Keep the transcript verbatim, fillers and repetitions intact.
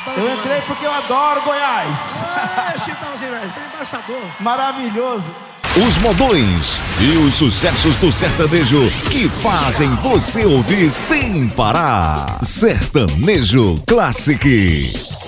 Eu entrei porque eu adoro Goiás. É, Chitãozinho, velho, você é embaixador. Maravilhoso. Os modões e os sucessos do sertanejo que fazem você ouvir sem parar. Sertanejo Classic.